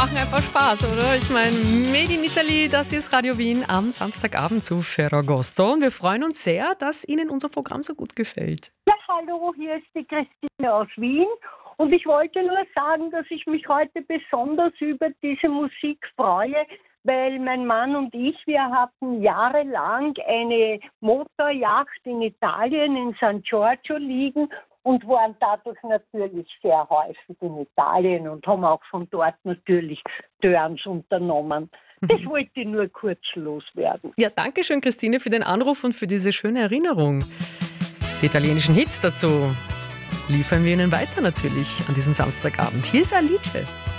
machen einfach Spaß, oder? Ich meine, Made in Italy, das ist Radio Wien am Samstagabend zu Ferragosto. Und wir freuen uns sehr, dass Ihnen unser Programm so gut gefällt. Ja, hallo, hier ist die Christine aus Wien. Und ich wollte nur sagen, dass ich mich heute besonders über diese Musik freue, weil mein Mann und ich, wir hatten jahrelang eine Motorjacht in Italien, in San Giorgio liegen und waren dadurch natürlich sehr häufig in Italien und haben auch von dort natürlich Turns unternommen. Das wollte ich nur kurz loswerden. Ja, danke schön, Christine, für den Anruf und für diese schöne Erinnerung. Die italienischen Hits dazu liefern wir Ihnen weiter natürlich an diesem Samstagabend. Hier ist Alice.